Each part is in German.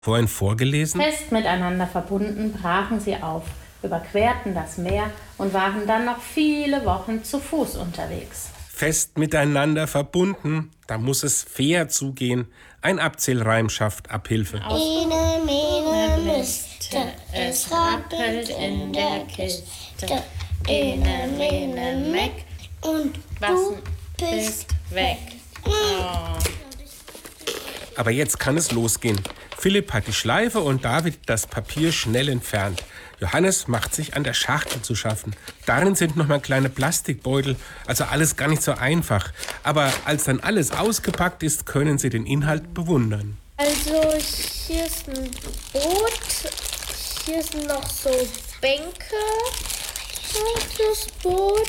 Vorhin vorgelesen? Fest miteinander verbunden brachen sie auf, überquerten das Meer und waren dann noch viele Wochen zu Fuß unterwegs. Fest miteinander verbunden, da muss es fair zugehen. Ein Abzählreim schafft Abhilfe. Ene, mene, Miste, es rappelt in der Kiste. Ene, mene, meck, und du bist weg. Oh. Aber jetzt kann es losgehen. Philipp hat die Schleife und David das Papier schnell entfernt. Johannes macht sich an der Schachtel zu schaffen. Darin sind nochmal kleine Plastikbeutel, also alles gar nicht so einfach. Aber als dann alles ausgepackt ist, können sie den Inhalt bewundern. Also hier ist ein Boot, hier sind noch so Bänke fürs Boot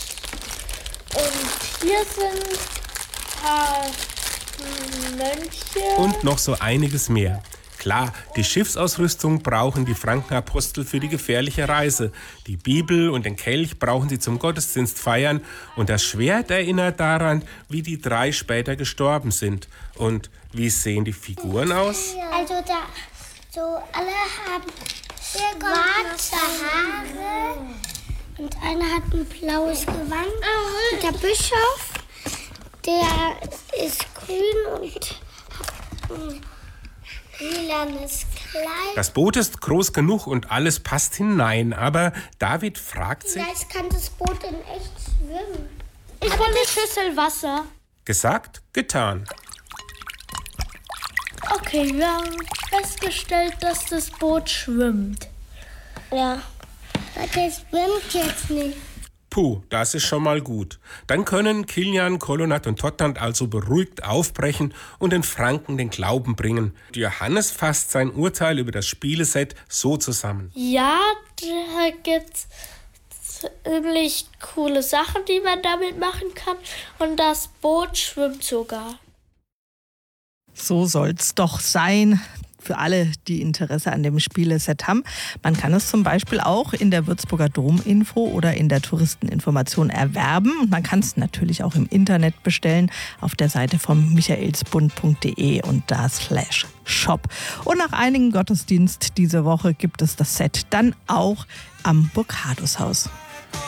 und hier sind ein paar Mönche. Und noch so einiges mehr. Klar, die Schiffsausrüstung brauchen die Frankenapostel für die gefährliche Reise. Die Bibel und den Kelch brauchen sie zum Gottesdienst feiern. Und das Schwert erinnert daran, wie die 3 später gestorben sind. Und wie sehen die Figuren aus? Also da, so alle haben schwarze Haare und einer hat ein blaues Gewand. Und der Bischof, der ist grün und hat ein lilanes Kleid. Das Boot ist groß genug und alles passt hinein. Aber David fragt sich... Vielleicht kann das Boot in echt schwimmen. Ich will eine Schüssel Wasser. Gesagt, getan. Okay, wir haben festgestellt, dass das Boot schwimmt. Ja, aber das schwimmt jetzt nicht. Puh, das ist schon mal gut. Dann können Kilian, Kolonat und Tottant also beruhigt aufbrechen und den Franken den Glauben bringen. Johannes fasst sein Urteil über das Spieleset so zusammen. Ja, da gibt's ziemlich coole Sachen, die man damit machen kann. Und das Boot schwimmt sogar. So soll's doch sein. Für alle, die Interesse an dem Spieleset haben. Man kann es zum Beispiel auch in der Würzburger Dominfo oder in der Touristeninformation erwerben. Man kann es natürlich auch im Internet bestellen auf der Seite vom michaelsbund.de und da /shop. Und nach einigen Gottesdienst diese Woche gibt es das Set dann auch am Burkhardushaus.